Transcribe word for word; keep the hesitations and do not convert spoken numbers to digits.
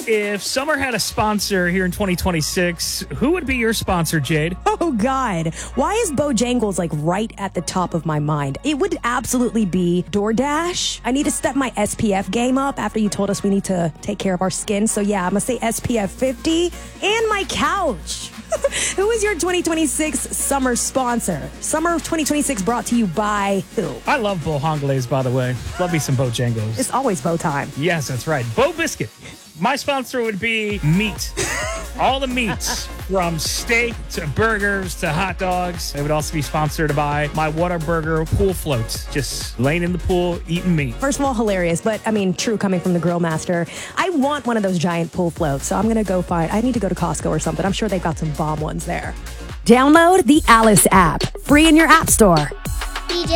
If Summer had a sponsor here in twenty twenty-six, who would be your sponsor, Jade? Oh, God. Why is Bojangles like right at the top of my mind? It would absolutely be DoorDash. I need to step my S P F game up after you told us we need to take care of our skin. So, yeah, I'm going to say S P F fifty and my couch. Who is your twenty twenty-six summer sponsor? Summer of twenty twenty-six brought to you by who? I love Bojangles, by the way. Love me some Bojangles. It's always bow time. Yes, that's right. Bo Biscuit. My sponsor would be meat. All the meats, from steak to burgers to hot dogs. It would also be sponsored by my Whataburger pool float. Just laying in the pool, eating meat. First of all, hilarious, but I mean, true coming from the grill master. I want one of those giant pool floats, so I'm going to go find, I need to go to Costco or something. I'm sure they've got some bomb ones there. Download the Alice app, free in your app store.